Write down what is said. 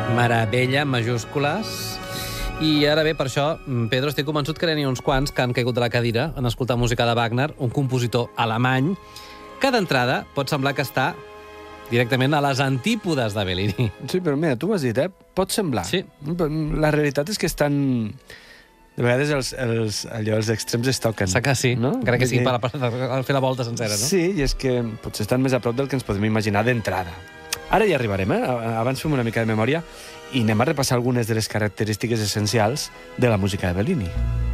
Meravella, en majúscules. I ara bé, per això, Pedro, estic convençut que n'hi ha uns quants que han caigut de la cadira en escoltar música de Wagner, un compositor alemany, que d'entrada pot semblar que està directament a les antípodes de Bellini. Sí, però mira, tu ho has dit, pot semblar. Sí. La realitat és que estan... De vegades els extrems es toquen. Sap que sí, no? encara que sigui per fer la volta sencera, no? Sí, i és que potser estan més a prop del que ens podem imaginar d'entrada. Ara hi arribarem, Abans fem una mica de memòria i anem a repassar algunes de les característiques essencials de la música de Bellini.